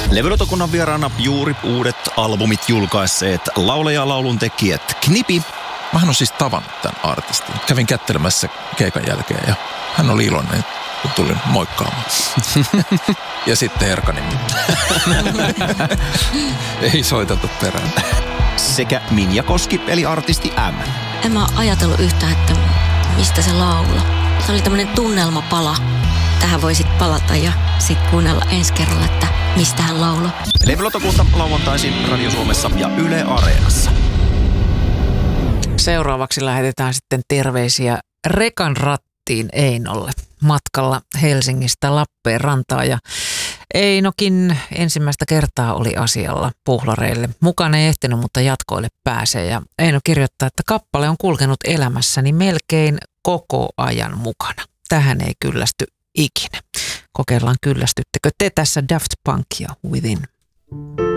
Levylautakunnan vieraana juuri uudet albumit julkaisseet laulaja-laulun tekijät Knipi. Mähän on siis tavannut tämän artistin. Kävin kättelemässä keikan jälkeen ja hän oli iloinen, kun tulin moikkaamaan. Ja sitten Erkani. Ei soiteltu perään. Sekä Minja Koski eli artisti M. En mä ajatellut yhtään, että mistä se laulaa. Se oli tämmönen tunnelmapala. Tähän voi sit palata ja sit kuunnella ensi kerralla, että mistä hän laulaa. Levylautakunta lauantaisin Radio Suomessa ja Yle Areenassa. Seuraavaksi lähetetään sitten terveisiä rekan rattiin Einolle matkalla Helsingistä Lappeenrantaan. Ja Einokin ensimmäistä kertaa oli asialla puhlareille. Mukaan ei ehtinyt, mutta jatkoille pääsee. Ja Eino kirjoittaa, että kappale on kulkenut elämässäni melkein koko ajan mukana. Tähän ei kyllästy ikinä. Kokeillaan kyllästyttekö te tässä Daft Punk ja Within.